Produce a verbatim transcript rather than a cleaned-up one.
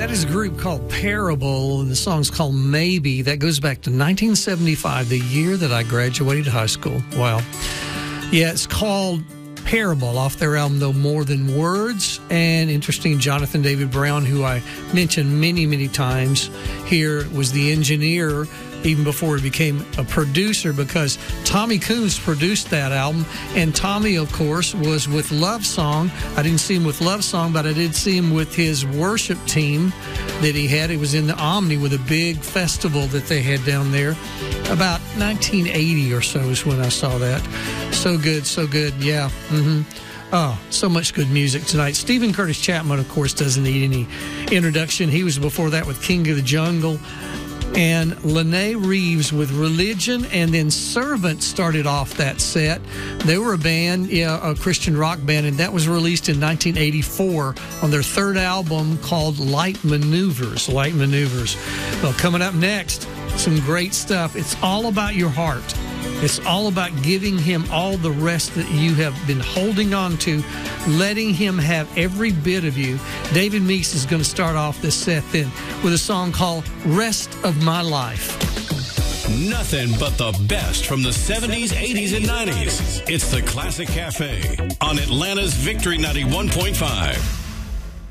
That is a group called Parable, and the song's called Maybe. That goes back to nineteen seventy-five, the year that I graduated high school. Wow. Yeah, it's called Parable off their album, though, More Than Words. And interesting, Jonathan David Brown, who I mentioned many, many times here, was the engineer even before he became a producer, because Tommy Coombs produced that album. And Tommy, of course, was with Love Song. I didn't see him with Love Song, but I did see him with his worship team that he had. It was in the Omni with a big festival that they had down there. About nineteen eighty or so is when I saw that. So good, so good. Yeah. Mm-hmm. Oh, so much good music tonight. Stephen Curtis Chapman, of course, doesn't need any introduction. He was before that with King of the Jungle. And Lene Reeves with Religion, and then Servant started off that set. They were a band, yeah, a Christian rock band, and that was released in nineteen eighty-four on their third album called Light Maneuvers. Light Maneuvers. Well, coming up next, some great stuff. It's all about your heart. It's all about giving him all the rest that you have been holding on to, letting him have every bit of you. David Meeks is going to start off this set then with a song called Rest of My Life. Nothing but the best from the seventies, eighties, and nineties. It's the Classic Cafe on Atlanta's Victory ninety-one point five.